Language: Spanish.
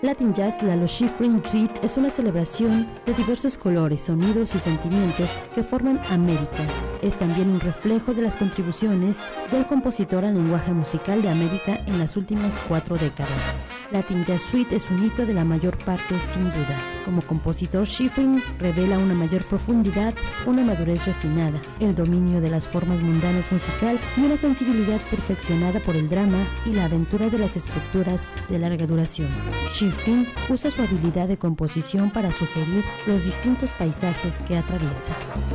Latin Jazz Lalo Schifrin Suite es una celebración de diversos colores, sonidos y sentimientos que forman América. Es también un reflejo de las contribuciones del compositor al lenguaje musical de América en las últimas 4 décadas. Latin Jazz Suite es un hito de la mayor parte, sin duda. Como compositor, Schifrin revela una mayor profundidad, una madurez refinada, el dominio de las formas mundanas musical y una sensibilidad perfeccionada por el drama y la aventura de las estructuras de larga duración. Schifrin usa su habilidad de composición para sugerir los distintos paisajes que atraviesa.